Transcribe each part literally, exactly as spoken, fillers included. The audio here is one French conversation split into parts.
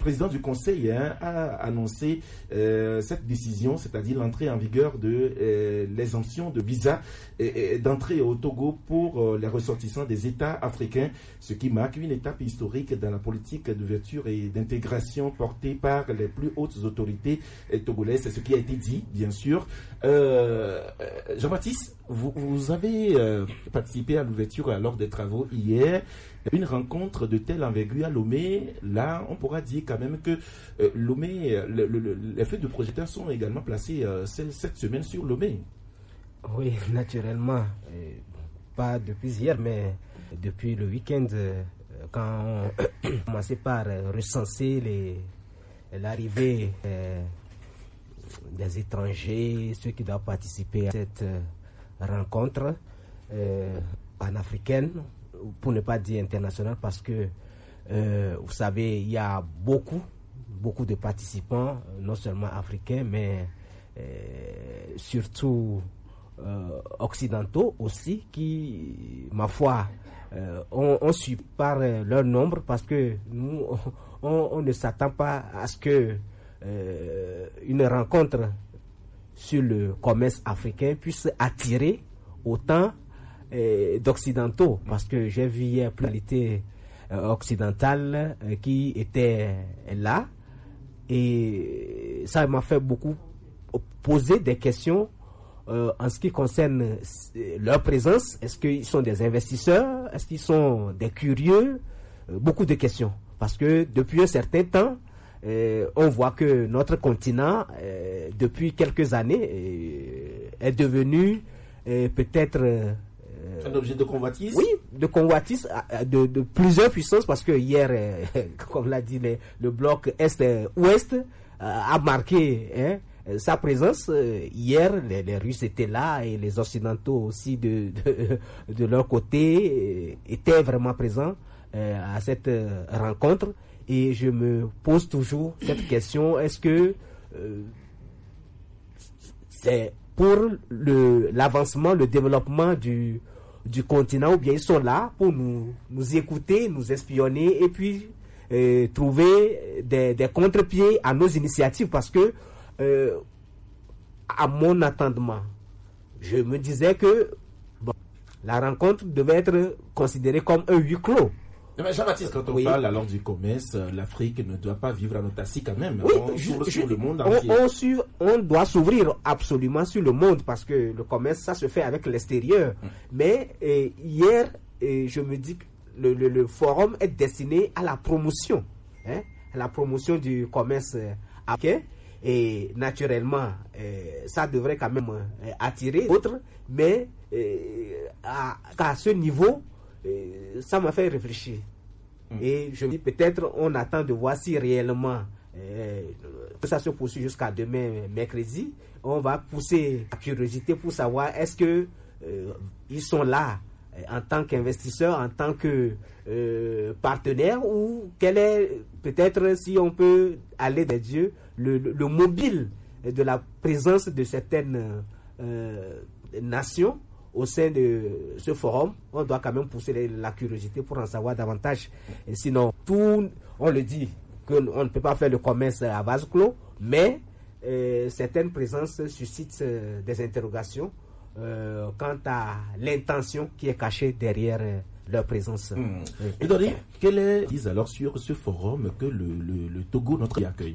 président du Conseil hein, a annoncé euh, cette décision, c'est-à-dire l'entrée en vigueur de euh, l'exemption de visa et, et d'entrée au Togo pour euh, les ressortissants des États africains, ce qui marque une étape historique dans la politique d'ouverture et d'intégration portée par les plus hautes autorités togolaises. C'est ce qui a été dit, bien sûr. Euh, Jean-Baptiste, vous, vous avez euh, participé à l'ouverture lors des travaux hier. Une rencontre de telle envergure à Lomé, là, on pourra dire quand même que euh, Lomé, le, le, le, les feux de projecteurs sont également placés euh, cette semaine sur Lomé. Oui, naturellement. Euh, pas depuis hier, mais depuis le week-end, euh, quand on a commencé par euh, recenser les, l'arrivée euh, des étrangers, ceux qui doivent participer à cette euh, rencontre euh, panafricaine, pour ne pas dire international, parce que euh, vous savez, il y a beaucoup, beaucoup de participants, non seulement africains, mais euh, surtout euh, occidentaux aussi, qui, ma foi, euh, on, on suit par euh, leur nombre, parce que nous, on, on ne s'attend pas à ce que euh, une rencontre sur le commerce africain puisse attirer autant d'occidentaux, parce que j'ai vu hier plus qualité euh, occidentale euh, qui était là, et ça m'a fait beaucoup poser des questions euh, en ce qui concerne euh, leur présence. Est-ce qu'ils sont des investisseurs? Est-ce qu'ils sont des curieux? euh, Beaucoup de questions, parce que depuis un certain temps, euh, on voit que notre continent, euh, depuis quelques années, euh, est devenu euh, peut-être euh, un objet de convoitise? Oui, de convoitise de, de plusieurs puissances, parce que hier, euh, comme l'a dit les, le bloc Est-Ouest, euh, a marqué hein, sa présence. Euh, hier, les, les Russes étaient là, et les Occidentaux aussi de, de, de leur côté euh, étaient vraiment présents euh, à cette euh, rencontre. Et je me pose toujours cette question, est-ce que euh, c'est pour le, l'avancement, le développement du du continent, ou bien ils sont là pour nous, nous écouter, nous espionner, et puis euh, trouver des, des contre-pieds à nos initiatives, parce que euh, à mon attendement, je me disais que bon, la rencontre devait être considérée comme un huis clos. Mais Jean-Baptiste, quand on oui. parle alors du commerce, l'Afrique ne doit pas vivre en autarcie quand même. Oui, on je, s'ouvre je, sur le monde on, entier. On, sur, on doit s'ouvrir absolument sur le monde, parce que le commerce, ça se fait avec l'extérieur. Hum. Mais euh, hier, euh, je me dis que le, le, le forum est destiné à la promotion, hein, à la promotion du commerce euh, africain. Et naturellement, euh, ça devrait quand même euh, attirer d'autres, mais euh, à, à ce niveau, euh, ça m'a fait réfléchir. Mm. Et je me dis, peut-être on attend de voir si réellement euh, que ça se poursuit jusqu'à demain, mercredi. On va pousser la curiosité pour savoir est-ce que euh, ils sont là euh, en tant qu'investisseurs, en tant que euh, partenaires, ou quel est peut-être, si on peut aller des dieux, le, le, le mobile de la présence de certaines euh, nations au sein de ce forum. On doit quand même pousser la curiosité pour en savoir davantage. Et sinon, tout, on le dit, qu'on ne peut pas faire le commerce à vase clos, mais euh, certaines présences suscitent euh, des interrogations euh, quant à l'intention qui est cachée derrière euh, leur présence. Mmh. Et donc, quel est, disent alors sur ce forum que le, le, le Togo, notre pays, accueille?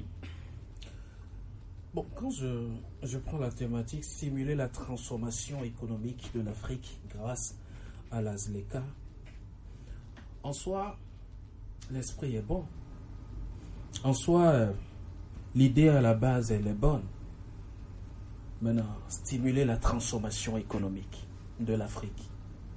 Bon, quand je, je prends la thématique stimuler la transformation économique de l'Afrique grâce à la ZLECA, en soi, l'esprit est bon. En soi, euh, l'idée à la base, elle est bonne. Maintenant, stimuler la transformation économique de l'Afrique.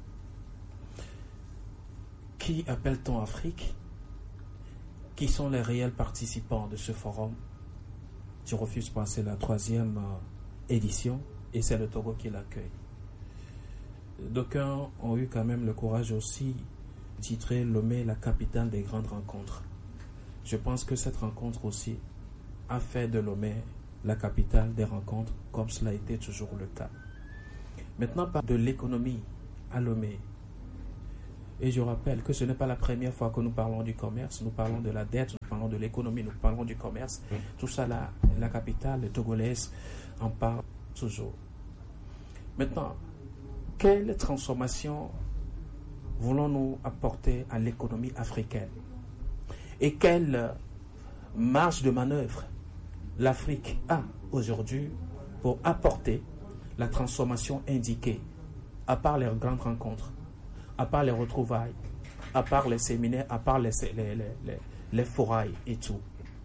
Qui appelle-t-on Afrique? Qui sont les réels participants de ce forum? Je refuse de penser la troisième euh, édition, et c'est le Togo qui l'accueille. D'aucuns ont eu quand même le courage aussi de titrer Lomé la capitale des grandes rencontres. Je pense que cette rencontre aussi a fait de Lomé la capitale des rencontres, comme cela a été toujours le cas. Maintenant, par de l'économie à Lomé, Et je rappelle que ce n'est pas la première fois que nous parlons du commerce, nous parlons de la dette, nous parlons de l'économie, nous parlons du commerce. Mm. Tout ça, la, la capitale togolaise en parle toujours. Maintenant, quelle transformation voulons-nous apporter à l'économie africaine? Et quelle marge de manœuvre l'Afrique a aujourd'hui pour apporter la transformation indiquée, à part les grandes rencontres, à part les retrouvailles, à part les séminaires, à part les, les, les, les, les forailles et tout.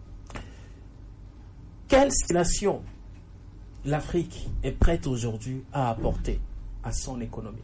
Quelle stimulation l'Afrique est prête aujourd'hui à apporter à son économie?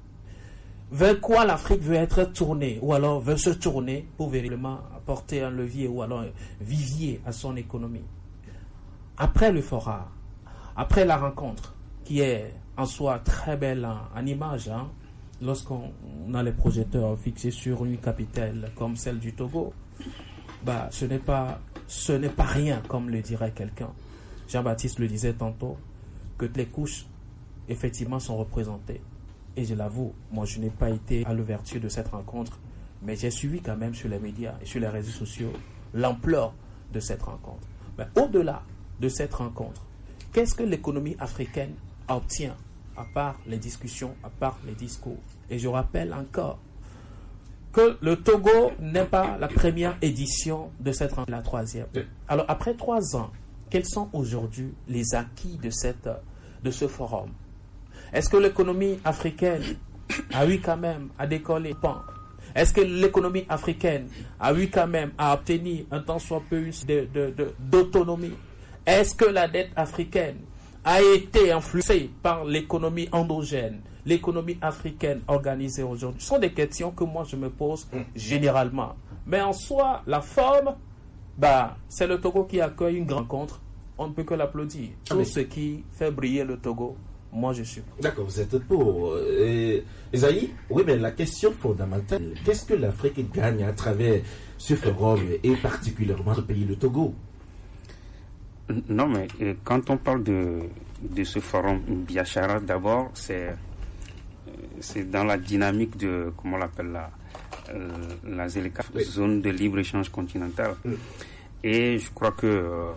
Vers quoi l'Afrique veut être tournée, ou alors veut se tourner pour véritablement apporter un levier ou alors un vivier à son économie? Après le fora, après la rencontre, qui est en soi très belle en, en image, hein, lorsqu'on a les projecteurs fixés sur une capitale comme celle du Togo, bah, ce n'est pas, ce n'est pas rien, comme le dirait quelqu'un. Jean-Baptiste le disait tantôt, que toutes les couches, effectivement, sont représentées. Et je l'avoue, moi, je n'ai pas été à l'ouverture de cette rencontre, mais j'ai suivi quand même sur les médias et sur les réseaux sociaux l'ampleur de cette rencontre. Mais au-delà de cette rencontre, qu'est-ce que l'économie africaine obtient, à part les discussions, à part les discours? Et je rappelle encore que le Togo n'est pas la première édition de cette rencontre, la troisième. Alors, après trois ans, quels sont aujourd'hui les acquis de, cette, de ce forum? Est-ce que l'économie africaine a eu quand même à décoller? Est-ce que l'économie africaine a eu quand même à obtenir un tant soit peu de, de, de, d'autonomie? Est-ce que la dette africaine a été influencée par l'économie endogène, l'économie africaine organisée aujourd'hui? Ce sont des questions que moi je me pose généralement. Mais en soi, la forme, bah, c'est le Togo qui accueille une grande rencontre. On ne peut que l'applaudir. Tout ah, mais... ce qui fait briller le Togo, moi je suis. D'accord, vous êtes pour. Euh, Esaïe, oui, mais la question fondamentale, qu'est-ce que l'Afrique gagne à travers ce forum et particulièrement le pays, le Togo? Non, mais quand on parle de, de ce forum Biashara, d'abord, c'est, c'est dans la dynamique de, comment on l'appelle là, euh, la ZLECA, oui. Zone de libre-échange continentale. Oui. Et je crois que euh,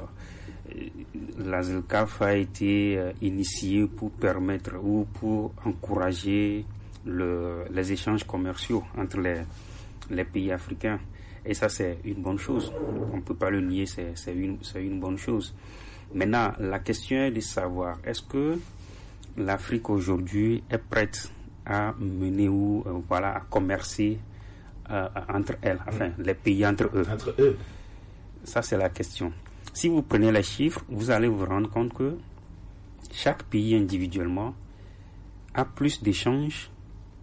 la ZLECA a été euh, initiée pour permettre ou pour encourager le, les échanges commerciaux entre les, les pays africains. Et ça, c'est une bonne chose. On ne peut pas le nier, c'est, c'est, une, c'est une bonne chose. Maintenant, la question est de savoir, est-ce que l'Afrique aujourd'hui est prête à mener ou euh, voilà, à commercer euh, entre elles, enfin, les pays entre eux. Entre eux. Ça, c'est la question. Si vous prenez les chiffres, vous allez vous rendre compte que chaque pays individuellement a plus d'échanges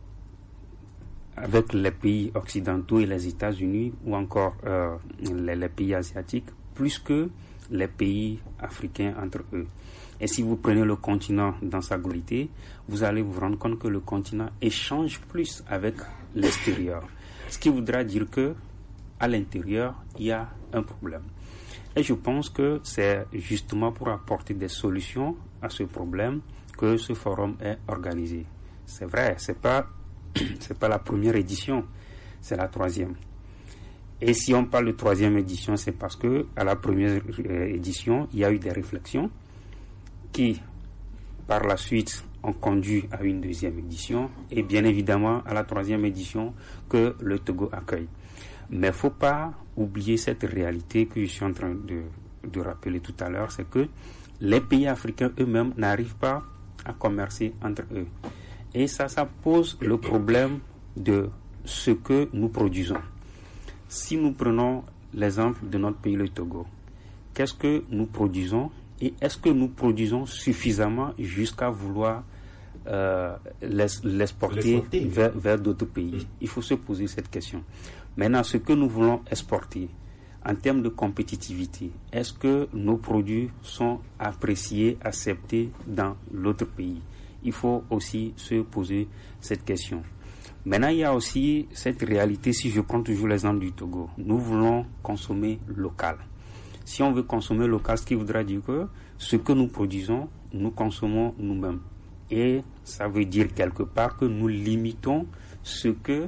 avec les pays occidentaux et les États-Unis ou encore euh, les, les pays asiatiques, plus que les pays africains entre eux. Et si vous prenez le continent dans sa globalité, vous allez vous rendre compte que le continent échange plus avec l'extérieur. Ce qui voudra dire que à l'intérieur, il y a un problème. Et je pense que c'est justement pour apporter des solutions à ce problème que ce forum est organisé. C'est vrai, c'est pas c'est pas la première édition, c'est la troisième. Et si on parle de troisième édition, c'est parce que à la première édition, il y a eu des réflexions qui, par la suite, ont conduit à une deuxième édition et bien évidemment à la troisième édition que le Togo accueille. Mais il ne faut pas oublier cette réalité que je suis en train de, de rappeler tout à l'heure, c'est que les pays africains eux-mêmes n'arrivent pas à commercer entre eux. Et ça, ça pose le problème de ce que nous produisons. Si nous prenons l'exemple de notre pays, le Togo, qu'est-ce que nous produisons et est-ce que nous produisons suffisamment jusqu'à vouloir euh, l'exporter vers, vers d'autres pays? Il faut se poser cette question. Maintenant, ce que nous voulons exporter en termes de compétitivité, est-ce que nos produits sont appréciés, acceptés dans l'autre pays? Il faut aussi se poser cette question. Maintenant, il y a aussi cette réalité, si je prends toujours l'exemple du Togo, nous voulons consommer local. Si on veut consommer local, ce qui voudra dire que ce que nous produisons, nous consommons nous-mêmes. Et ça veut dire quelque part que nous limitons ce que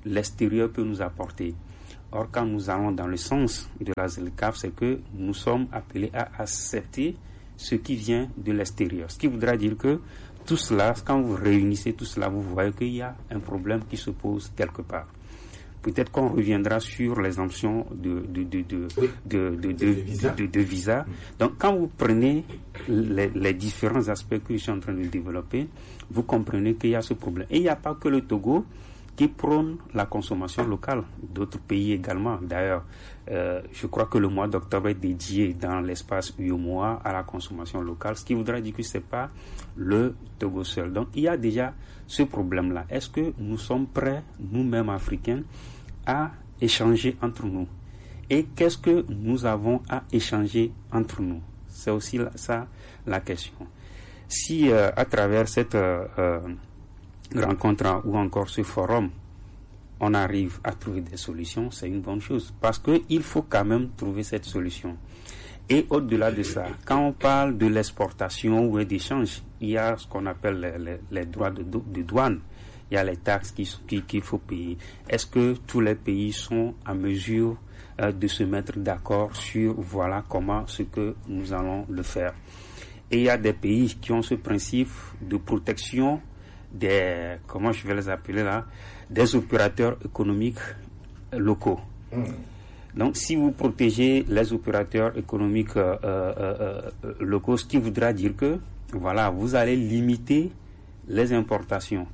l'extérieur peut nous apporter. Or, quand nous allons dans le sens de la ZLECAf, c'est que nous sommes appelés à accepter ce qui vient de l'extérieur. Ce qui voudra dire que tout cela, quand vous réunissez tout cela, vous voyez qu'il y a un problème qui se pose quelque part. Peut-être qu'on reviendra sur l'exemption de, de, de, de, oui. de, de, de, de, visa. de, de visa. Donc, quand vous prenez les, les différents aspects que je suis en train de développer, vous comprenez qu'il y a ce problème. Et il n'y a pas que le Togo qui prône la consommation locale, d'autres pays également. D'ailleurs, euh, je crois que le mois d'octobre est dédié dans l'espace U E M O A à la consommation locale, ce qui voudrait dire que ce n'est pas le Togo seul. Donc, il y a déjà ce problème-là. Est-ce que nous sommes prêts, nous-mêmes Africains, à échanger entre nous? Et qu'est-ce que nous avons à échanger entre nous? C'est aussi la, ça la question. Si euh, à travers cette euh, euh, rencontre ou encore ce forum, on arrive à trouver des solutions, c'est une bonne chose, parce qu'il faut quand même trouver cette solution. Et au-delà de ça, quand on parle de l'exportation ou d'échange, il y a ce qu'on appelle les, les, les droits de, de douane, il y a les taxes qu'il qui, qui faut payer. Est-ce que tous les pays sont en mesure euh, de se mettre d'accord sur voilà comment ce que nous allons le faire? Et il y a des pays qui ont ce principe de protection des, comment je vais les appeler là, des opérateurs économiques locaux. Mmh. Donc, si vous protégez les opérateurs économiques euh, euh, euh, locaux, ce qui voudra dire que, voilà, vous allez limiter les importations.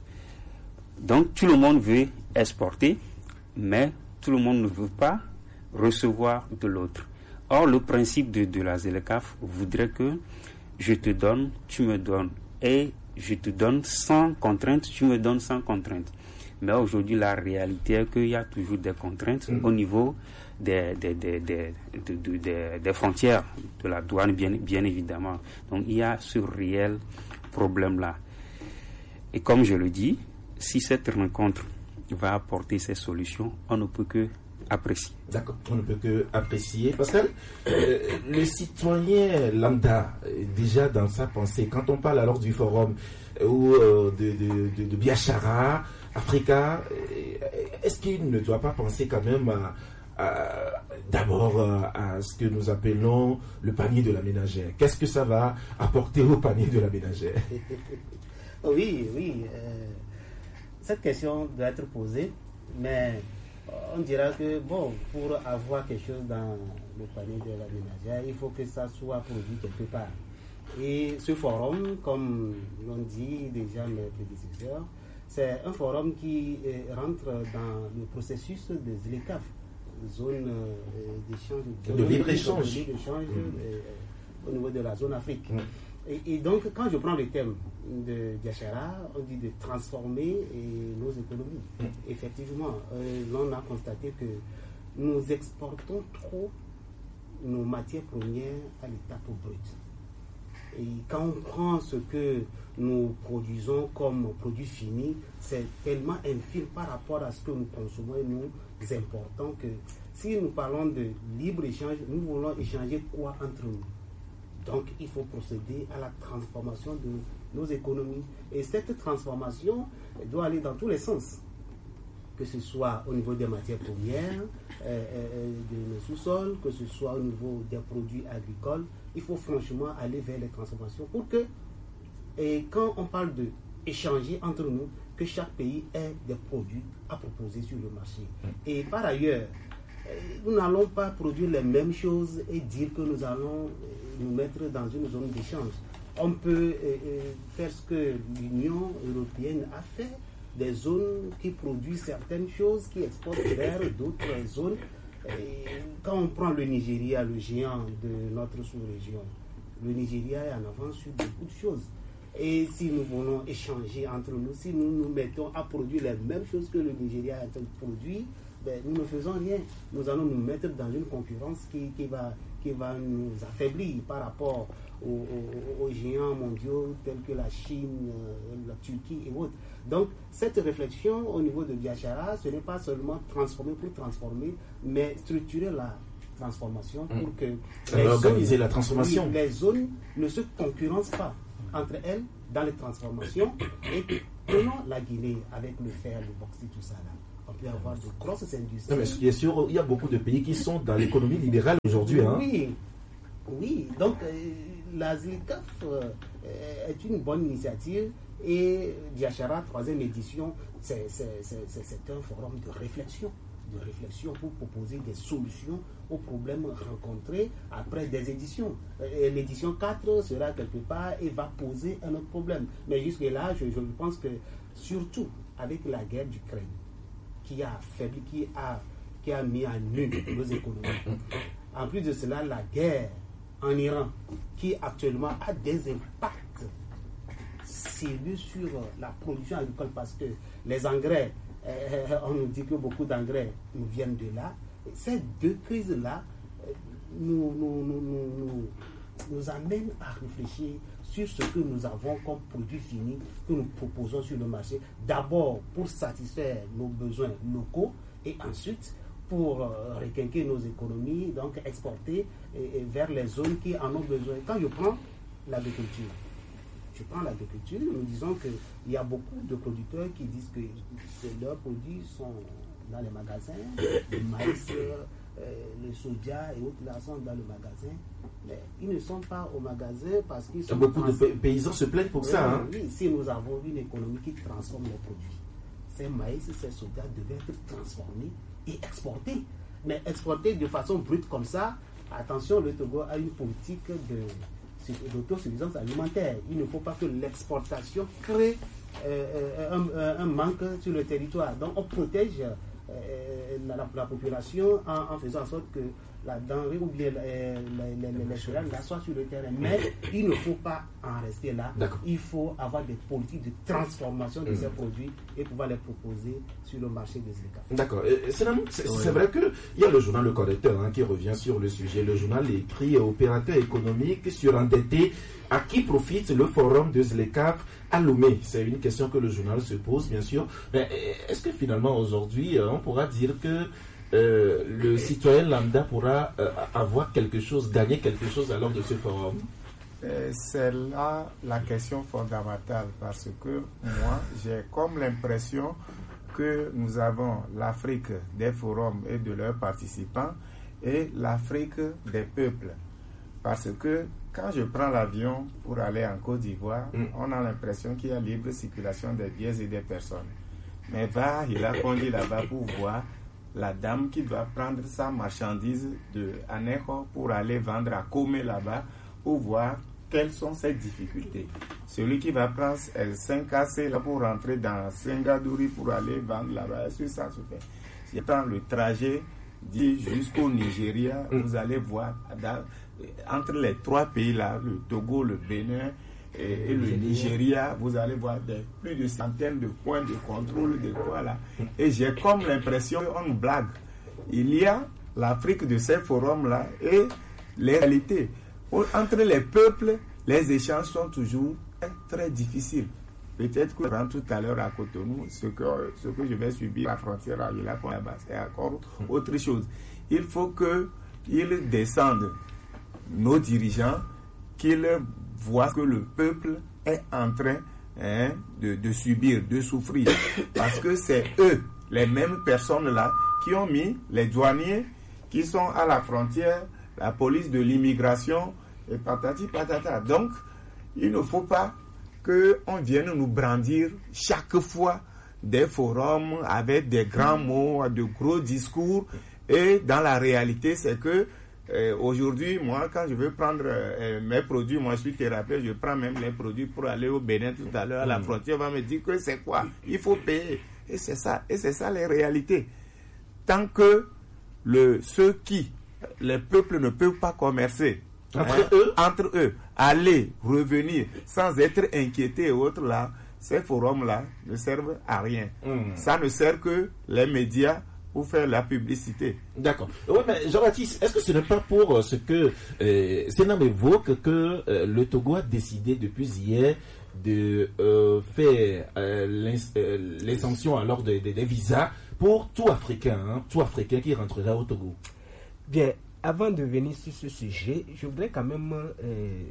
Donc, tout le monde veut exporter, mais tout le monde ne veut pas recevoir de l'autre. Or, le principe de, de la ZLECAf voudrait que je te donne, tu me donnes, et je te donne sans contrainte, tu me donnes sans contrainte. Mais aujourd'hui, la réalité est qu'il y a toujours des contraintes mmh. au niveau des, des, des, des, des, des, des, des frontières, de la douane, bien, bien évidemment. Donc, il y a ce réel problème-là. Et comme je le dis, si cette rencontre va apporter ces solutions, on ne peut que apprécier. D'accord, on ne peut que apprécier. Pascal, euh, le citoyen lambda, déjà dans sa pensée, quand on parle alors du forum ou euh, de, de, de, de Biashara, Africa, est-ce qu'il ne doit pas penser quand même à, à, d'abord à ce que nous appelons le panier de la ménagère? Qu'est-ce que ça va apporter au panier de la ménagère? Oui, oui. Euh, cette question doit être posée, mais on dira que, bon, pour avoir quelque chose dans le panier de la ménagère, il faut que ça soit produit quelque part. Et ce forum, comme l'ont dit déjà mes prédécesseurs, c'est un forum qui euh, rentre dans le processus des ZLECAf, zone euh, d'échange, de, de libre-échange, de libre-échange mmh. euh, au niveau de la zone Afrique. Mmh. Et, et donc, quand je prends le thème de Biashara, on dit de transformer et, nos économies. Mmh. Effectivement, euh, l'on a constaté que nous exportons trop nos matières premières à l'étape brute. Et quand on prend ce que nous produisons comme produit fini, c'est tellement infime par rapport à ce que nous consommons et nous importons que si nous parlons de libre-échange, nous voulons échanger quoi entre nous? Donc il faut procéder à la transformation de nos économies. Et cette transformation doit aller dans tous les sens, que ce soit au niveau des matières premières, euh, euh, de nos sous-sols, que ce soit au niveau des produits agricoles. Il faut franchement aller vers les transformations pour que, et quand on parle de échanger entre nous, que chaque pays ait des produits à proposer sur le marché. Et par ailleurs, nous n'allons pas produire les mêmes choses et dire que nous allons nous mettre dans une zone d'échange. On peut faire ce que l'Union européenne a fait, des zones qui produisent certaines choses, qui exportent vers d'autres zones. Et quand on prend le Nigeria, le géant de notre sous-région, le Nigeria est en avance sur beaucoup de choses. Et si nous voulons échanger entre nous, si nous nous mettons à produire les mêmes choses que le Nigeria a produit, ben, nous ne faisons rien. Nous allons nous mettre dans une concurrence qui, qui, va, qui va nous affaiblir par rapport aux, aux, aux géants mondiaux tels que la Chine, la Turquie et autres. Donc, cette réflexion au niveau de Biashara, ce n'est pas seulement transformer pour transformer, mais structurer la transformation pour mmh. que les organiser zones, la transformation. Oui, les zones ne se concurrencent pas entre elles dans les transformations. Et prenons la Guinée avec le fer, le bauxite, tout ça là. on peut avoir de grosses industries. Non, mais bien sûr, il y a beaucoup de pays qui sont dans l'économie libérale aujourd'hui. Hein. Oui, oui. Donc, euh, la ZLECAf euh, est une bonne initiative et Diachara, troisième édition, c'est, c'est, c'est, c'est un forum de réflexion. de réflexion pour proposer des solutions aux problèmes rencontrés après des éditions. Et l'édition quatre sera quelque part et va poser un autre problème. Mais jusque-là, je, je pense que surtout avec la guerre d'Ukraine, qui a affaibli, qui a, qui a mis à nu nos économies. En plus de cela, la guerre en Iran, qui actuellement a des impacts sérieux sur la production agricole parce que les engrais, Euh, on nous dit que beaucoup d'engrais nous viennent de là. Et ces deux crises-là euh, nous, nous, nous, nous, nous amènent à réfléchir sur ce que nous avons comme produit fini que nous proposons sur le marché. D'abord pour satisfaire nos besoins locaux et ensuite pour euh, requinquer nos économies, donc exporter et, et vers les zones qui en ont besoin. Quand je prends l'agriculture, Je prends l'agriculture, nous disons qu'il y a beaucoup de producteurs qui disent que leurs produits sont dans les magasins, le maïs, euh, le soja et autres là sont dans le magasin, mais ils ne sont pas au magasin parce qu'ils sont... Beaucoup de paysans se plaignent pour oui, ça. Hein? Oui, si nous avons une économie qui transforme les produits, ces maïs, ces soja devaient être transformés et exportés. Mais exportés de façon brute comme ça, attention, le Togo a une politique de... d'autosuffisance alimentaire. Il ne faut pas que l'exportation crée euh, un, un manque sur le territoire. Donc on protège euh, la, la population en, en faisant en sorte que la denrée ou bien euh, les, les, les céréales là soient sur le terrain. Mais il ne faut pas en rester là. Il faut avoir des politiques de transformation de mmh. ces produits et pouvoir les proposer sur le marché des ZLECAf. D'accord. C'est, c'est, c'est vrai qu'il y a le journal Le Correcteur hein, qui revient sur le sujet. Le journal écrit opérateur économique surendetté. À qui profite le forum de ZLECAf à Lomé? C'est une question que le journal se pose, bien sûr. Mais est-ce que finalement, aujourd'hui, on pourra dire que euh, le citoyen lambda pourra euh, avoir quelque chose, gagner quelque chose alors de ce forum? Et c'est là la question fondamentale, parce que moi, j'ai comme l'impression que nous avons l'Afrique des forums et de leurs participants et l'Afrique des peuples. Parce que quand je prends l'avion pour aller en Côte d'Ivoire, mm. on a l'impression qu'il y a libre circulation des biens et des personnes. Mais va, il a conduit là-bas pour voir la dame qui doit prendre sa marchandise de Aného pour aller vendre à Komé là-bas, pour voir quelles sont ses difficultés. Celui qui va prendre cinq A C là pour rentrer dans Singadouri pour aller vendre là-bas, est-ce que ça se fait? Si je prends le trajet dit jusqu'au Nigeria, mm. vous allez voir dans, entre les trois pays là, le Togo, le Bénin et, et le Nigeria, vous allez voir des, plus de centaines de points de contrôle de quoi là. Et j'ai comme l'impression qu'on nous blague. Il y a l'Afrique de ces forums là et les réalités. Entre les peuples, les échanges sont toujours très, très difficiles. Peut-être que je rentre tout à l'heure à Cotonou, ce que, ce que je vais subir à la frontière à Yela, c'est encore autre chose. Il faut qu'ils descendent, nos dirigeants, qu'ils voient que le peuple est en train hein, de, de subir, de souffrir. Parce que c'est eux, les mêmes personnes-là, qui ont mis les douaniers qui sont à la frontière, la police de l'immigration, et patati patata. Donc, il ne faut pas qu'on vienne nous brandir chaque fois des forums avec des grands mots, de gros discours. Et dans la réalité, c'est que euh, aujourd'hui, moi, quand je veux prendre euh, mes produits, moi je suis thérapeute, je prends même les produits pour aller au Bénin tout à l'heure à la frontière, on va me dire que c'est quoi? Il faut payer. Et c'est ça, et c'est ça les réalités. Tant que le, ceux qui, les peuples ne peuvent pas commercer, Entre hein, eux entre eux, aller, revenir, sans être inquiétés et autres là, ces forums-là ne servent à rien. Mmh. Ça ne sert que les médias pour faire la publicité. D'accord. Oui, mais Jean-Baptiste, est-ce que ce n'est pas pour euh, ce que euh, Sénam évoque que euh, le Togo a décidé depuis hier de euh, faire euh, l'exemption alors des de, de visas pour tout Africain, hein, tout Africain qui rentrera au Togo? Bien. Avant de venir sur ce sujet, je voudrais quand même euh,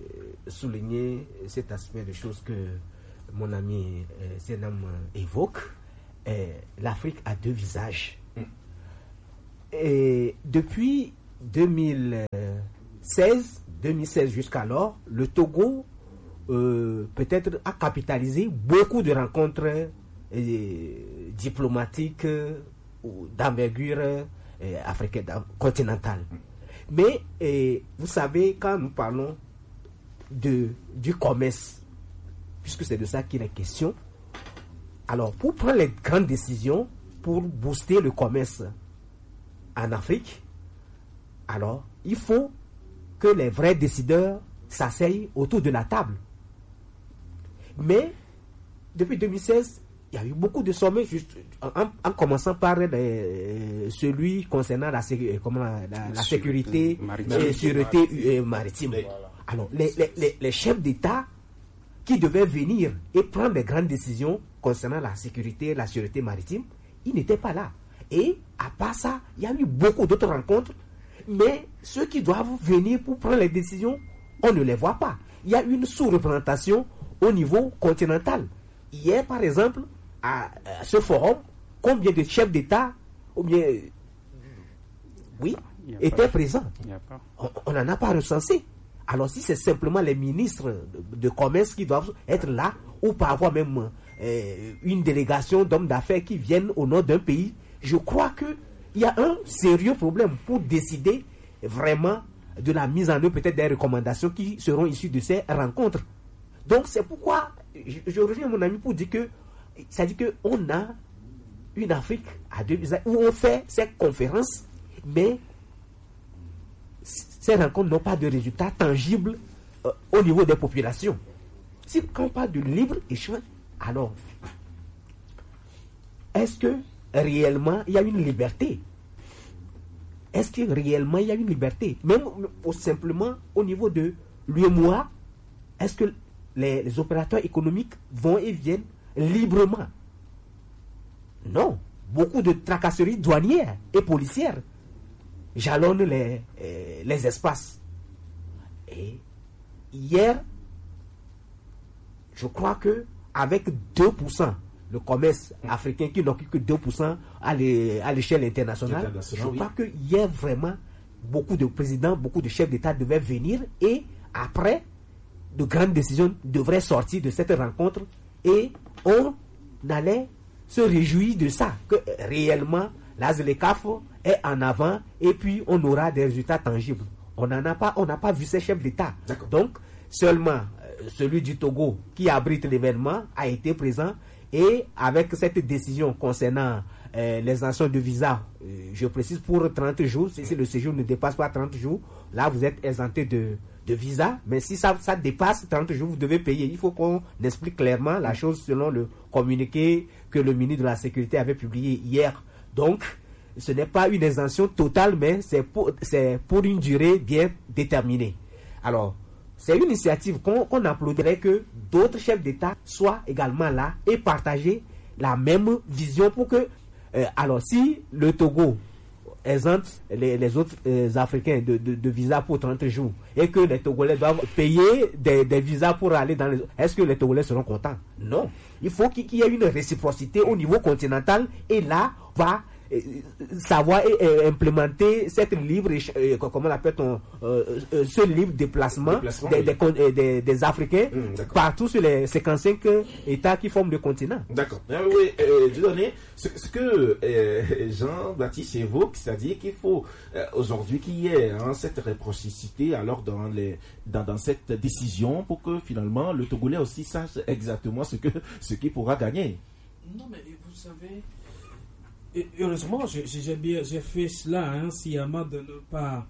souligner cet aspect de choses que mon ami euh, Sénam évoque. eh, l'Afrique a deux visages. Mm. Et depuis deux mille seize jusqu'alors, le Togo euh, peut-être a capitalisé beaucoup de rencontres euh, diplomatiques euh, d'envergure euh, africaine, continentale. Mais euh, vous savez, quand nous parlons de, du commerce, puisque c'est de ça qu'il est question, alors pour prendre les grandes décisions, pour booster le commerce en Afrique, alors il faut que les vrais décideurs s'asseyent autour de la table. Mais depuis deux mille seize, il y a eu beaucoup de sommets, juste, en, en commençant par euh, celui concernant la, comment, la, la, la sécurité et sûreté euh, maritime. Voilà. Alors, les, les, les, les chefs d'État qui devaient venir et prendre les grandes décisions concernant la sécurité et la sûreté maritime, ils n'étaient pas là. Et à part ça, il y a eu beaucoup d'autres rencontres, mais ceux qui doivent venir pour prendre les décisions, on ne les voit pas. Il y a une sous-représentation au niveau continental. Hier, par exemple, à, à ce forum, combien de chefs d'État, ou bien, oui, étaient présents? On n'en a pas recensé. Alors, si c'est simplement les ministres de, de commerce qui doivent être là, ou par avoir même euh, une délégation d'hommes d'affaires qui viennent au nom d'un pays, je crois qu'il y a un sérieux problème pour décider vraiment de la mise en œuvre peut-être des recommandations qui seront issues de ces rencontres. Donc, c'est pourquoi je, je reviens mon ami pour dire que ça dit qu'on a une Afrique à deux visages où on fait ces conférences, mais ces rencontres n'ont pas de résultats tangibles euh, au niveau des populations. Si quand on parle de libre-échange, alors, est-ce que réellement il y a une liberté? Est-ce que réellement il y a une liberté? Même ou simplement au niveau de l'U E M O A, est-ce que les, les opérateurs économiques vont et viennent librement? Non. Beaucoup de tracasseries douanières et policières jalonnent les, euh, les espaces. Et hier, je crois que avec deux pour cent, le commerce africain qui n'occupe que deux pour cent à l'échelle internationale, je oui. crois qu'il y a vraiment beaucoup de présidents, beaucoup de chefs d'État devaient venir et après, de grandes décisions devraient sortir de cette rencontre et on allait se réjouir de ça, que réellement la ZLECAf est en avant et puis on aura des résultats tangibles. On n'en a pas, on n'a pas vu ces chefs d'État. Donc, seulement euh, celui du Togo qui abrite l'événement a été présent et avec cette décision concernant euh, les exemptions de visa, euh, je précise pour trente jours, si, si le séjour ne dépasse pas trente jours, là vous êtes exempté de, de visa, mais si ça, ça dépasse trente jours, vous devez payer. Il faut qu'on explique clairement la chose selon le communiqué que le ministre de la Sécurité avait publié hier. Donc, ce n'est pas une exemption totale, mais c'est pour, c'est pour une durée bien déterminée. Alors, c'est une initiative qu'on qu'on applaudirait que d'autres chefs d'État soient également là et partager la même vision pour que, euh, alors si le Togo exempte les, les autres euh, Africains de, de, de visa pour trente jours et que les Togolais doivent payer des, des visas pour aller dans les... Est-ce que les Togolais seront contents? Non. Il faut qu'il y ait une réciprocité au niveau continental et là, va savoir et, et implémenter cette libre, euh, comment l'appelle-t-on, euh, euh, ce libre déplacement, déplacement des, oui. des, des, des Africains mmh, partout sur les cinquante-cinq États qui forment le continent. D'accord. Ah, oui, euh, je donnais ce, ce que euh, Jean-Baptiste évoque, c'est-à-dire qu'il faut euh, aujourd'hui qu'il y ait hein, cette réciprocité alors dans, les, dans, dans cette décision pour que finalement le Togolais aussi sache exactement ce que ce qu'il pourra gagner. Non, mais vous savez. Et heureusement, j'ai, j'ai, bien, j'ai fait cela hein, sciemment de ne pas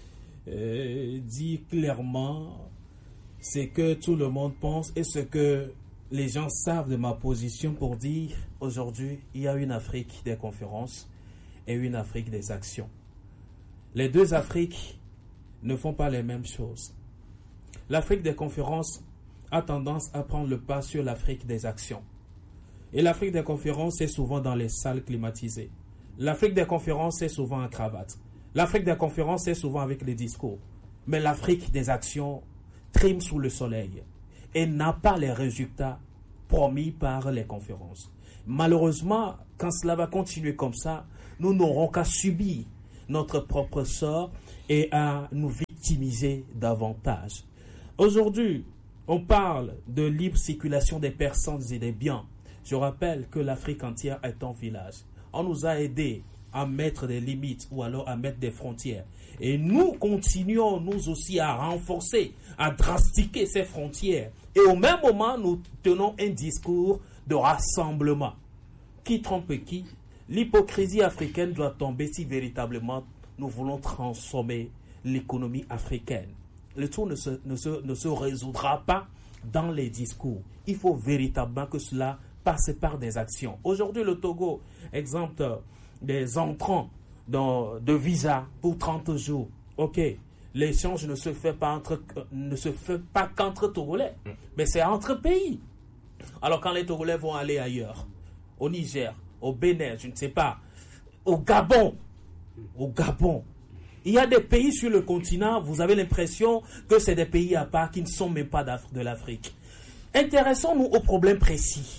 euh, dire clairement ce que tout le monde pense et ce que les gens savent de ma position pour dire aujourd'hui, il y a une Afrique des conférences et une Afrique des actions. Les deux Afriques ne font pas les mêmes choses. L'Afrique des conférences a tendance à prendre le pas sur l'Afrique des actions. Et l'Afrique des conférences, c'est souvent dans les salles climatisées. L'Afrique des conférences, c'est souvent en cravate. L'Afrique des conférences, c'est souvent avec les discours. Mais l'Afrique des actions trime sous le soleil et n'a pas les résultats promis par les conférences. Malheureusement, quand cela va continuer comme ça, nous n'aurons qu'à subir notre propre sort et à nous victimiser davantage. Aujourd'hui, on parle de libre circulation des personnes et des biens. Je rappelle que l'Afrique entière est un village. On nous a aidés à mettre des limites ou alors à mettre des frontières. Et nous continuons, nous aussi, à renforcer, à drastiquer ces frontières. Et au même moment, nous tenons un discours de rassemblement. Qui trompe qui? L'hypocrisie africaine doit tomber si véritablement nous voulons transformer l'économie africaine. Le tout ne se, ne se, ne se résoudra pas dans les discours. Il faut véritablement que cela passe par des actions. Aujourd'hui, le Togo, exemple des entrants dans, de visa pour trente jours. Ok, l'échange ne se fait pas entre, ne se fait pas qu'entre Togolais, mais c'est entre pays. Alors quand les Togolais vont aller ailleurs, au Niger, au Bénin, je ne sais pas, au Gabon, au Gabon, il y a des pays sur le continent, vous avez l'impression que c'est des pays à part qui ne sont même pas de l'Afrique. Intéressons-nous aux problèmes précis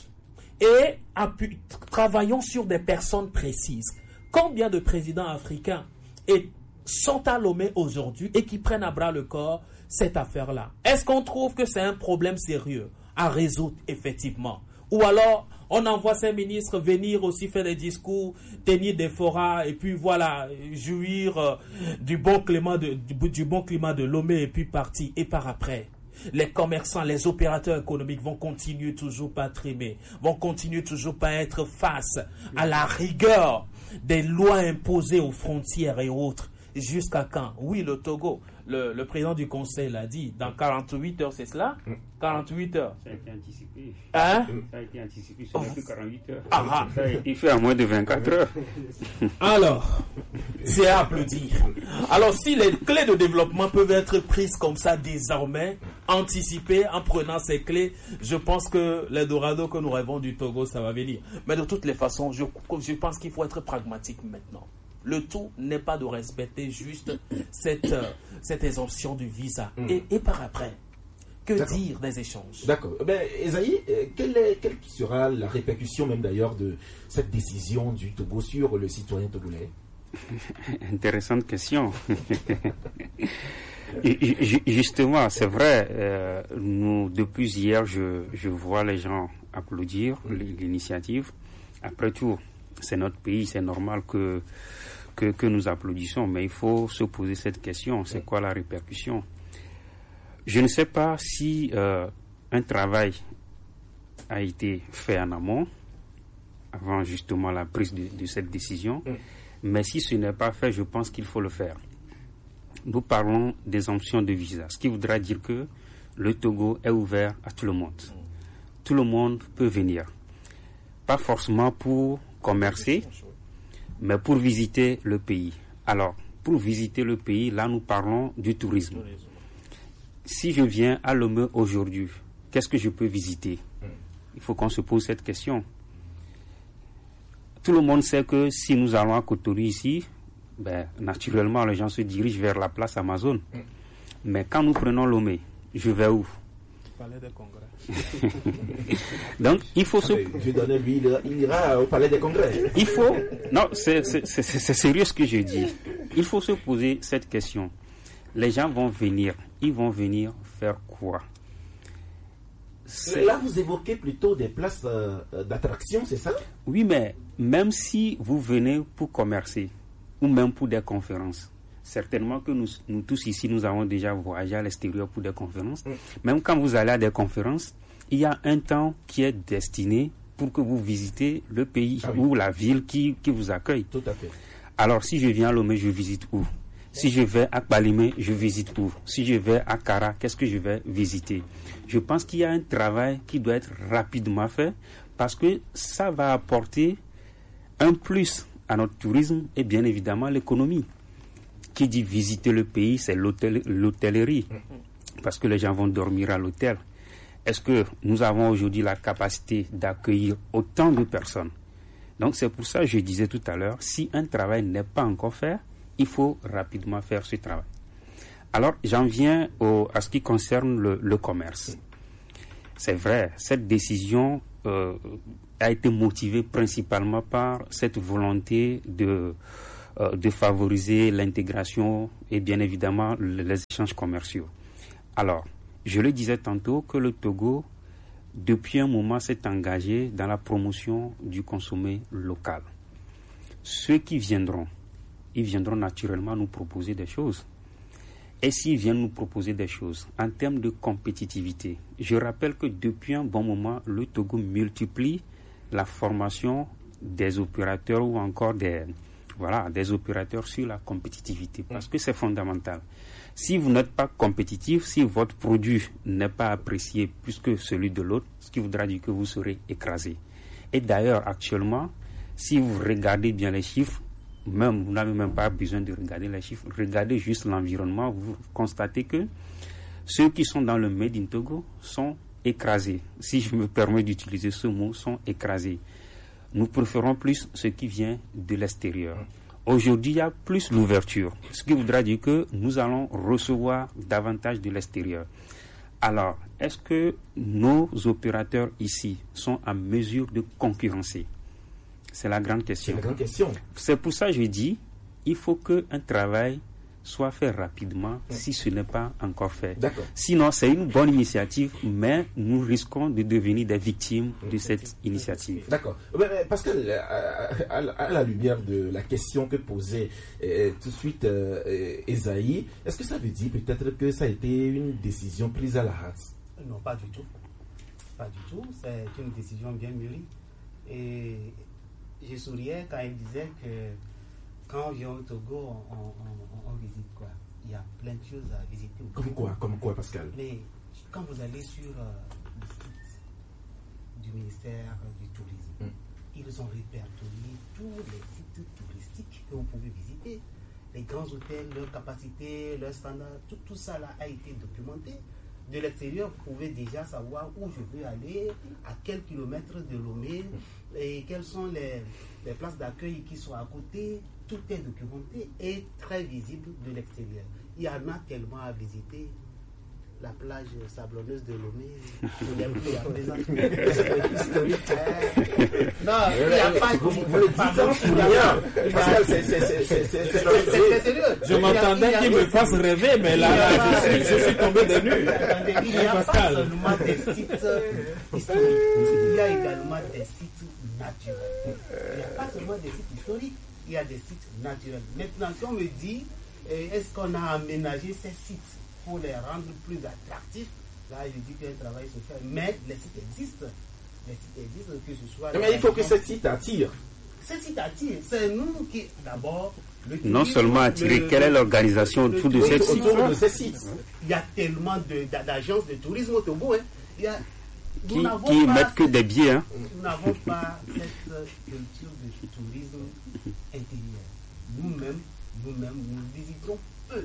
et appu- travaillons sur des personnes précises. Combien de présidents africains et sont à Lomé aujourd'hui et qui prennent à bras le corps cette affaire-là? Est-ce qu'on trouve que c'est un problème sérieux à résoudre effectivement? Ou alors, on envoie ces ministres venir aussi faire des discours, tenir des forats et puis voilà, jouir euh, du, bon climat de, du, du bon climat de Lomé et puis partir. Et par après, les commerçants, les opérateurs économiques vont continuer toujours pas trimer, vont continuer toujours pas être face à la rigueur des lois imposées aux frontières et autres. Jusqu'à quand? Oui, le Togo, le, le président du conseil l'a dit, dans quarante-huit heures, c'est cela? quarante-huit heures. Ça a été anticipé. Hein? Ça a été anticipé sur oh. quarante-huit heures. Ah. Ça a été fait à moins de vingt-quatre heures. Alors, c'est à applaudir. Alors, si les clés de développement peuvent être prises comme ça désormais, anticipées en prenant ces clés, je pense que l'Eldorado que nous rêvons du Togo, ça va venir. Mais de toutes les façons, je, je pense qu'il faut être pragmatique maintenant. Le tout n'est pas de respecter juste cette, euh, cette exemption du visa. Mm. Et, et par après, que D'accord. dire des échanges? D'accord. Ben, Esaïe, euh, quelle, est, quelle sera la répercussion même d'ailleurs de cette décision du Togo sur le citoyen togolais? Intéressante question. Et, justement, c'est vrai, euh, nous, depuis hier, je, je vois les gens applaudir mm. l'initiative. Après tout, c'est notre pays, c'est normal que Que, que nous applaudissons, mais il faut se poser cette question, c'est quoi la répercussion? Je ne sais pas si euh, un travail a été fait en amont, avant justement la prise de, de cette décision, mm. mais si ce n'est pas fait, je pense qu'il faut le faire. Nous parlons d'exemption de visa, ce qui voudra dire que le Togo est ouvert à tout le monde. Mm. Tout le monde peut venir, pas forcément pour commercer, mais pour visiter le pays. Alors, pour visiter le pays, là, nous parlons du tourisme. Si je viens à Lomé aujourd'hui, qu'est-ce que je peux visiter? Il faut qu'on se pose cette question. Tout le monde sait que si nous allons à Cotonou ici, ben, naturellement, les gens se dirigent vers la place Amazon. Mais quand nous prenons Lomé, je vais où? Palais des Congrès. Donc, il faut se... Je donne, lui, il ira au Palais des Congrès. Il faut... Non, c'est, c'est, c'est, c'est sérieux ce que je dis. Il faut se poser cette question. Les gens vont venir. Ils vont venir faire quoi? C'est... Là, vous évoquez plutôt des places euh, d'attraction, c'est ça? Oui, mais même si vous venez pour commercer, ou même pour des conférences, certainement que nous, nous tous ici, nous avons déjà voyagé à l'extérieur pour des conférences. Mm. Même quand vous allez à des conférences, il y a un temps qui est destiné pour que vous visitez le pays ah oui. ou la ville qui, qui vous accueille. Tout à fait. Alors, si je viens à Lomé, je visite où? Si je vais à Balimé, je visite où? Si je vais à Kara, qu'est-ce que je vais visiter? Je pense qu'il y a un travail qui doit être rapidement fait parce que ça va apporter un plus à notre tourisme et bien évidemment l'économie. Qui dit visiter le pays, c'est l'hôtel, l'hôtellerie, parce que les gens vont dormir à l'hôtel. Est-ce que nous avons aujourd'hui la capacité d'accueillir autant de personnes? Donc c'est pour ça que je disais tout à l'heure, si un travail n'est pas encore fait, il faut rapidement faire ce travail. Alors j'en viens au, à ce qui concerne le, le commerce. C'est vrai, cette décision euh, a été motivé principalement par cette volonté de, euh, de favoriser l'intégration et bien évidemment les échanges commerciaux. Alors, je le disais tantôt que le Togo, depuis un moment, s'est engagé dans la promotion du consommé local. Ceux qui viendront, ils viendront naturellement nous proposer des choses. Et s'ils viennent nous proposer des choses en termes de compétitivité, je rappelle que depuis un bon moment, le Togo multiplie la formation des opérateurs ou encore des, voilà, des opérateurs sur la compétitivité, parce que c'est fondamental. Si vous n'êtes pas compétitif, si votre produit n'est pas apprécié plus que celui de l'autre, ce qui voudra dire que vous serez écrasé. Et d'ailleurs, actuellement, si vous regardez bien les chiffres, même, vous n'avez même pas besoin de regarder les chiffres, regardez juste l'environnement, vous constatez que ceux qui sont dans le Made in Togo sont écrasés. Si je me permets d'utiliser ce mot, sont écrasés. Nous préférons plus ce qui vient de l'extérieur. Aujourd'hui, il y a plus l'ouverture, ce qui voudra dire que nous allons recevoir davantage de l'extérieur. Alors, est-ce que nos opérateurs ici sont en mesure de concurrencer ? C'est la grande question. C'est la grande question. C'est pour ça que je dis, il faut qu'un travail soit fait rapidement si ce n'est pas encore fait. D'accord. Sinon, c'est une bonne initiative, mais nous risquons de devenir des victimes de cette initiative. D'accord. Parce que à, à la lumière de la question que posait euh, tout de suite euh, Esaïe, est-ce que ça veut dire peut-être que ça a été une décision prise à la hâte? Non, pas du tout. Pas du tout. C'est une décision bien mûrie. Et je souriais quand il disait que quand on vient au Togo, on, on, on, on visite quoi? Il y a plein de choses à visiter. Comme quoi, comme quoi, Pascal? Mais quand vous allez sur euh, le site du ministère du Tourisme, mm. ils ont répertorié tous les sites touristiques que vous pouvez visiter. Les grands hôtels, leur capacité, leur standard, tout, tout ça là a été documenté. De l'extérieur, vous pouvez déjà savoir où je veux aller, à quel kilomètre de Lomé, et quelles sont les, les places d'accueil qui sont à côté. Tout est documenté et très visible de l'extérieur. Il y en a tellement à visiter. La plage sablonneuse de Lomé, je l'aime plus à présent. Non, il n'y a pas de... Vous le dites en souriant. Pascal, c'est sérieux. Je m'attendais qu'il me fasse rêver, mais là, je suis, je suis tombé de nu. Il n'y a pas seulement des sites historiques, il y a également des sites naturels. Il n'y a pas seulement des sites historiques, il y a des sites naturels. Maintenant, si on me dit, est-ce qu'on a aménagé ces sites pour les rendre plus attractifs, là je dis qu'un travail se fait, mais les sites existent. Les sites existent, que ce soit... Mais il faut que ces sites attirent. Ces sites attirent, c'est nous qui, d'abord... Non seulement attirer, quelle est l'organisation autour de ces sites? Autour de ces sites. Il y a tellement d'agences de, de tourisme au Togo, hein. Il y a, qui qui mettent que des billets. Hein. Nous n'avons pas cette culture de tourisme intérieur. Nous-mêmes, nous-mêmes, nous visitons peu.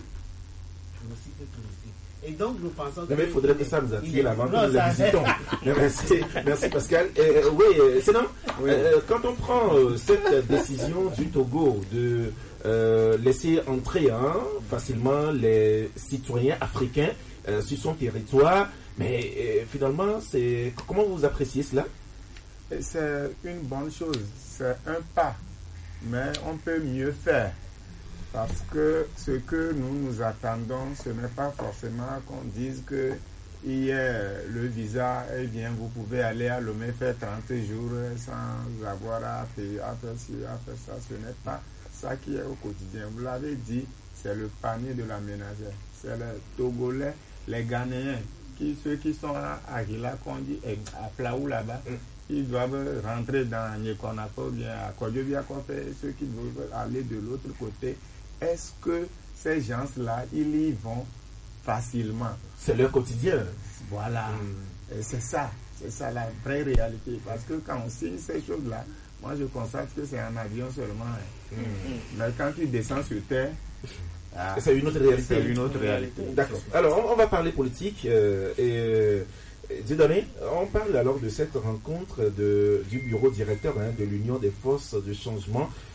Et donc nous pensons que... Mais il faudrait que ça nous attire avant que nous les visitons. Merci, merci Pascal. Euh, oui, c'est non. Oui. Euh, quand on prend euh, cette décision du Togo de euh, laisser entrer hein, facilement les citoyens africains euh, sur son territoire, mais euh, finalement, c'est comment vous appréciez cela? C'est une bonne chose, c'est un pas, mais on peut mieux faire. Parce que ce que nous nous attendons, ce n'est pas forcément qu'on dise que hier le visa, eh bien vous pouvez aller à Lomé faire trente jours sans avoir à faire, à faire ci, à faire ça. Ce n'est pas ça qui est au quotidien. Vous l'avez dit, c'est le panier de la ménagère. C'est les Togolais, les Ghanéens, qui, ceux qui sont à Aguila, qu'on dit à Plaou là-bas. Mm. Ils doivent rentrer dans Nyekonako, bien à Kodjobia, ceux qui doivent aller de l'autre côté. Est-ce que ces gens-là, ils y vont facilement? C'est leur quotidien. Voilà. Mm. Et c'est ça. C'est ça la vraie réalité. Parce que quand on signe ces choses-là, moi je constate que c'est un avion seulement. Hein. Mm. Mais quand tu descends sur terre, ah, c'est une autre réalité. C'est une autre réalité. D'accord. Alors, on, on va parler politique. Euh, et euh, Dieudonné, on parle alors de cette rencontre de, du bureau directeur hein, de l'Union des forces de changement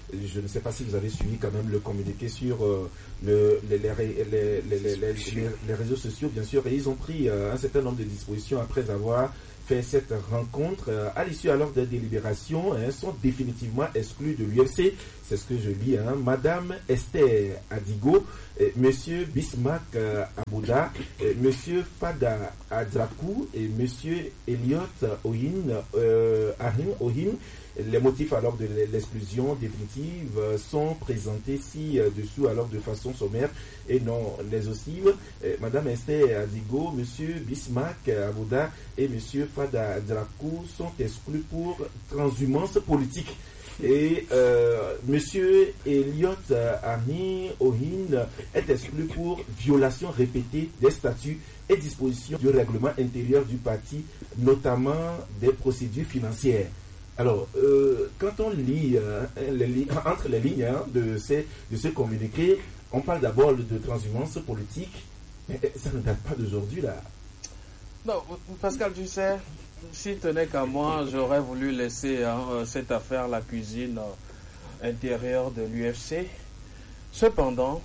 je ne sais pas si vous avez suivi quand même le communiqué sur euh, le, les, les, les, les, les, les, les réseaux sociaux, bien sûr, et ils ont pris euh, un certain nombre de dispositions après avoir fait cette rencontre. Euh, à l'issue alors des délibérations, hein, sont définitivement exclus de l'U F C. C'est ce que je lis. Hein. Madame Esther Adigo, et Monsieur Bismarck euh, Abouda, et Monsieur Fada Adrakou et Monsieur Elliot Ohin, euh, Ahim Ohim. Les motifs alors de l'exclusion définitive sont présentés ci-dessous alors de façon sommaire et non exhaustive. Madame Esther Adigo, Monsieur Bismarck Abouda et Monsieur Fada Drakou sont exclus pour transhumance politique. Et euh, Monsieur Elliot Ahim Ohin est exclu pour violation répétée des statuts et dispositions du règlement intérieur du parti, notamment des procédures financières. Alors, euh, quand on lit euh, les li- entre les lignes hein, de, ces, de ce communiqué, on parle d'abord de transhumance politique, mais ça ne date pas d'aujourd'hui là. Non, Pascal, tu sais, si tenait qu'à moi, j'aurais voulu laisser hein, cette affaire, la cuisine euh, intérieure de l'U F C. Cependant,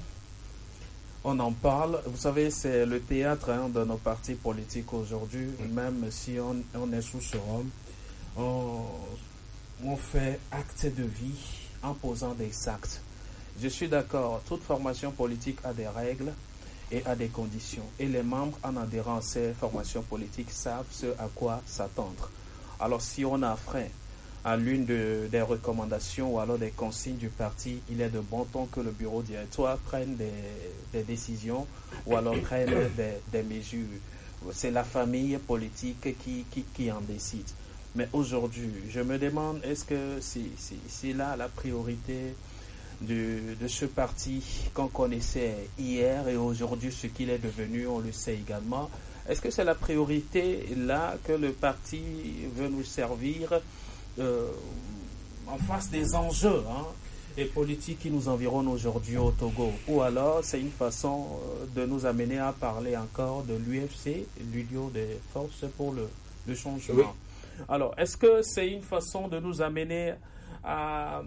on en parle. Vous savez, c'est le théâtre hein, de nos partis politiques aujourd'hui, même si on, on est sous ce rôle. On, on fait acte de vie en posant des actes. Je suis d'accord, toute formation politique a des règles et a des conditions. Et les membres en adhérant à ces formations politiques savent ce à quoi s'attendre. Alors si on a frein à l'une de, des recommandations ou alors des consignes du parti, il est de bon ton que le bureau directoire prenne des, des décisions ou alors prenne des, des mesures. C'est la famille politique qui, qui, qui en décide. Mais aujourd'hui, je me demande, est-ce que c'est, c'est, c'est là la priorité de, de ce parti qu'on connaissait hier et aujourd'hui ce qu'il est devenu, on le sait également. Est-ce que c'est la priorité là que le parti veut nous servir euh, en face des enjeux hein, et politiques qui nous environnent aujourd'hui au Togo? Ou alors c'est une façon de nous amener à parler encore de l'U F C, l'Union des forces pour le, le changement? Oui. Alors, est-ce que c'est une façon de nous amener à,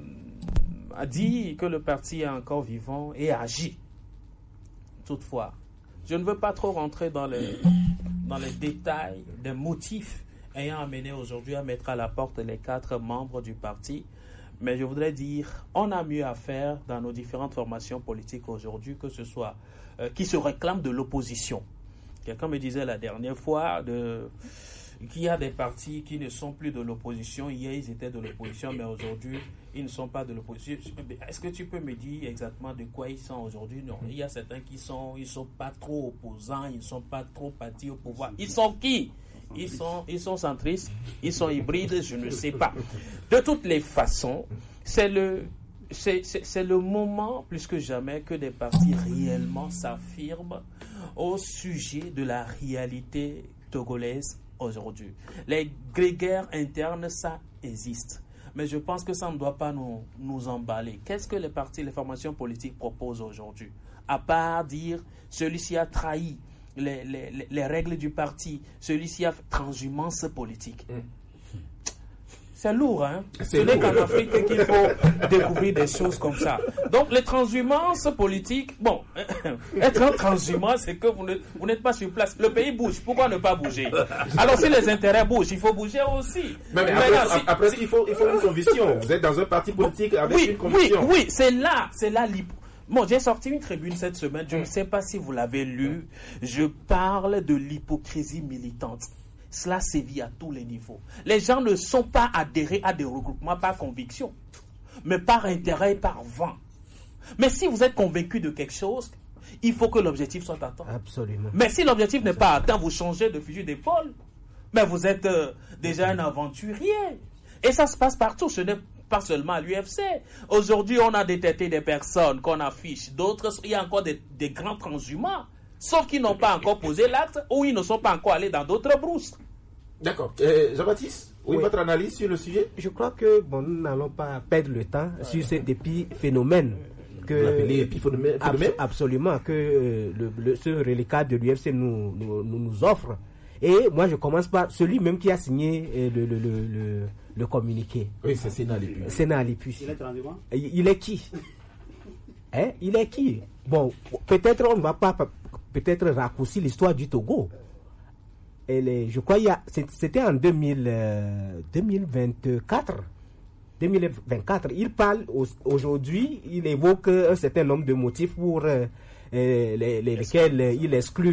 à dire que le parti est encore vivant et agit? Toutefois, je ne veux pas trop rentrer dans les, dans les détails des motifs ayant amené aujourd'hui à mettre à la porte les quatre membres du parti, mais je voudrais dire, on a mieux à faire dans nos différentes formations politiques aujourd'hui, que ce soit euh, qui se réclament de l'opposition. Quelqu'un me disait la dernière fois de... qu'il y a des partis qui ne sont plus de l'opposition. Hier, ils étaient de l'opposition, mais aujourd'hui, ils ne sont pas de l'opposition. Est-ce que tu peux me dire exactement de quoi ils sont aujourd'hui? Non, il y a certains qui sont, ils sont pas trop opposants, ils ne sont pas trop partis au pouvoir. Ils sont qui? Ils sont, ils sont centristes, ils sont hybrides, je ne sais pas. De toutes les façons, c'est le, c'est, c'est, c'est le moment, plus que jamais, que des partis réellement s'affirment au sujet de la réalité togolaise aujourd'hui. Les grégaires internes, ça existe. Mais je pense que ça ne doit pas nous, nous emballer. Qu'est-ce que les partis, les formations politiques proposent aujourd'hui? À part dire, celui-ci a trahi les, les, les règles du parti, celui-ci a fait transhumance politique. Mm. C'est lourd, hein? Ce n'est qu'en Afrique qu'il faut découvrir des choses comme ça. Donc, les transhumances politiques, bon, être un transhumant, c'est que vous, ne, vous n'êtes pas sur place. Le pays bouge, pourquoi ne pas bouger? Alors, si les intérêts bougent, il faut bouger aussi. Mais, mais après, là, si, après si, il, faut, il faut une conviction. Vous êtes dans un parti politique avec oui, une conviction. Oui, oui, c'est là, c'est là l'hypothèse. Bon, j'ai sorti une tribune cette semaine, je ne sais pas si vous l'avez lu, je parle de l'hypocrisie militante. Cela sévit à tous les niveaux. Les gens ne sont pas adhérés à des regroupements par conviction, mais par intérêt et par vent. Mais si vous êtes convaincu de quelque chose, il faut que l'objectif soit atteint. Absolument. Mais si l'objectif n'est pas atteint, vous changez de fusil d'épaule. Mais vous êtes euh, déjà un aventurier. Et ça se passe partout, ce n'est pas seulement à l'U F C. Aujourd'hui, on a détecté des personnes qu'on affiche. D'autres, il y a encore des, des grands transhumants. Sauf qu'ils n'ont pas encore posé l'acte ou ils ne sont pas encore allés dans d'autres brousses. D'accord. Euh, Jean-Baptiste, oui, oui, votre analyse sur le sujet? Je crois que bon, nous n'allons pas perdre le temps ouais. sur cet épiphénomène. Que, Vous l'appelez épiphénomène? Abs- absolument, que euh, le, le, ce reliquat de l'U F C nous, nous, nous, nous offre. Et moi, je commence par celui même qui a signé euh, le, le, le, le, le communiqué. Oui, c'est Sénat Lipus. Sénat Lipus. Il est transhumant? Il, il est qui? Hein? Il est qui? Bon, peut-être on ne va pas peut-être raccourcir l'histoire du Togo. Et les, je crois que c'était en deux mille, euh, deux mille vingt-quatre. deux mille vingt-quatre. Il parle aujourd'hui, il évoque un certain nombre de motifs pour euh, les, les, lesquels il exclut